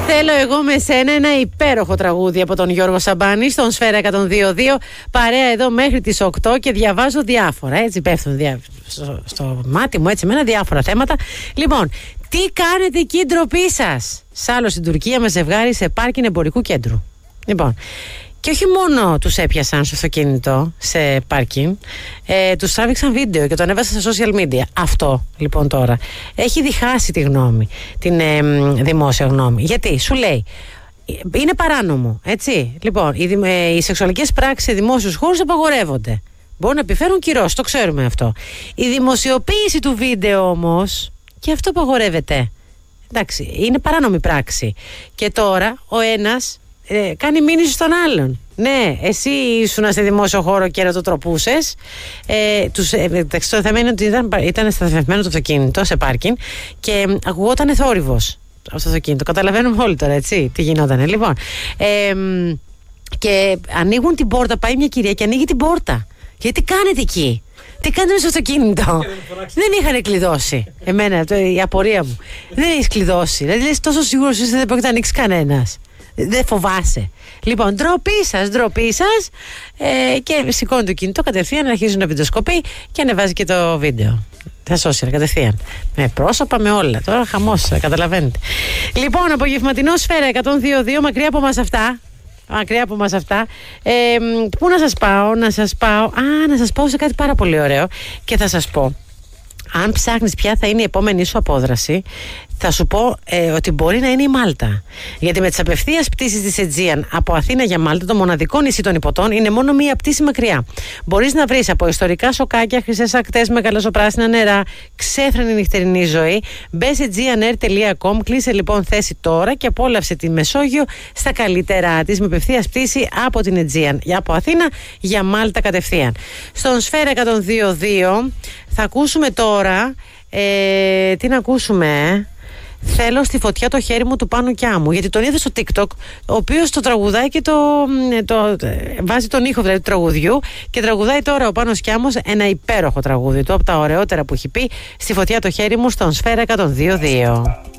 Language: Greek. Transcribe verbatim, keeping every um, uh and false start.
Θέλω εγώ με σένα, ένα υπέροχο τραγούδι από τον Γιώργο Σαμπάνη στον Σφαίρα εκατόν δύο δύο. Παρέα εδώ μέχρι τις οκτώ και διαβάζω διάφορα. Έτσι πέφτουν διά... στο, στο μάτι μου, έτσι, με ένα διάφορα θέματα. Λοιπόν, τι κάνετε εκεί, ντροπή σας? Σάλο στην Τουρκία με ζευγάρι σε πάρκινγκ εμπορικού κέντρου. Λοιπόν, και όχι μόνο τους έπιασαν στο αυτοκίνητο σε πάρκινγκ, ε, τους τράβηξαν βίντεο και το ανέβασαν στα social media. Αυτό λοιπόν τώρα έχει διχάσει τη γνώμη, την ε, δημόσια γνώμη. Γιατί σου λέει, είναι παράνομο, έτσι. Λοιπόν, οι, ε, οι σεξουαλικές πράξεις σε δημόσιους χώρους απαγορεύονται. Μπορούν να επιφέρουν κυρώσεις, το ξέρουμε αυτό. Η δημοσιοποίηση του βίντεο όμως, και αυτό απαγορεύεται. Εντάξει, είναι παράνομη πράξη. Και τώρα ο ένας Ε, κάνει μήνυση στον άλλον. Ναι, εσύ ήσουν σε δημόσιο χώρο και ερωτοτροπούσες. Ε, τους, ε, το θέμα είναι ότι ήταν, ήταν σταθμευμένο το αυτοκίνητο σε πάρκινγκ και ακουγόταν θόρυβος από το αυτοκίνητο. Καταλαβαίνουμε όλοι τώρα, έτσι, τι γινότανε. Λοιπόν, ε, και ανοίγουν την πόρτα, πάει μια κυρία και ανοίγει την πόρτα. Γιατί τι κάνετε εκεί? Τι κάνετε στο αυτοκίνητο? Δεν είχαν κλειδώσει. Εμένα, το, η απορία μου. Δεν έχει κλειδώσει. Δηλαδή, λες, τόσο σίγουρος είσαι, δεν πρόκειται να ανοίξει κανένας. Δεν φοβάσαι. Λοιπόν, ντροπή σας, ντροπή σας. Ε, και σηκώνει το κινητό κατευθείαν, αρχίζει να βιντεοσκοπεί και ανεβάζει και το βίντεο. Τα social κατευθείαν. Με πρόσωπα, με όλα. Τώρα χαμός, καταλαβαίνετε. Λοιπόν, απογευματινό Σφαίρα εκατόν δύο δύο, μακριά από μας αυτά. Μακριά από μας αυτά. Ε, πού να σας πάω, να σας πάω. Α, να σας πάω σε κάτι πάρα πολύ ωραίο. Και θα σας πω, αν ψάχνεις ποια θα είναι η επόμενη σου απόδραση, θα σου πω ε, ότι μπορεί να είναι η Μάλτα. Γιατί με τις απευθείας πτήσεις της Aegean από Αθήνα για Μάλτα, το μοναδικό νησί των Ιππωτών, είναι μόνο μία πτήση μακριά. Μπορείς να βρεις από ιστορικά σοκάκια, χρυσές ακτές με γαλαζοπράσινα νερά, ξέφρενη νυχτερινή ζωή. Μπες aegean air τελεία com, κλείσε λοιπόν θέση τώρα και απόλαυσε τη Μεσόγειο στα καλύτερά της με απευθείας πτήση από την Aegean, από Αθήνα για Μάλτα κατευθείαν. Στον Σφαίρα εκατόν δύο δύο θα ακούσουμε τώρα. Ε, τι να ακούσουμε, ε? Θέλω στη φωτιά το χέρι μου του Πάνου Κιάμου, γιατί τον είδα στο TikTok, ο οποίος το τραγουδάει και το, το, το βάζει τον ήχο δηλαδή του τραγουδιού και τραγουδάει τώρα ο Πάνος Κιάμος ένα υπέροχο τραγούδι του, από τα ωραιότερα που έχει πει, στη φωτιά το χέρι μου στον Σφαίρα εκατόν δύο δύο.